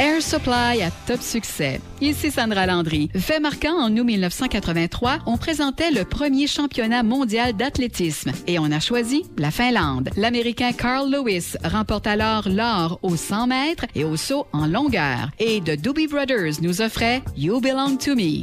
Air Supply a top succès. Ici Sandra Landry. Fait marquant, en août 1983, on présentait le premier championnat mondial d'athlétisme et on a choisi la Finlande. L'Américain Carl Lewis remporte alors l'or aux 100 mètres et au saut en longueur. Et The Doobie Brothers nous offrait You Belong to Me.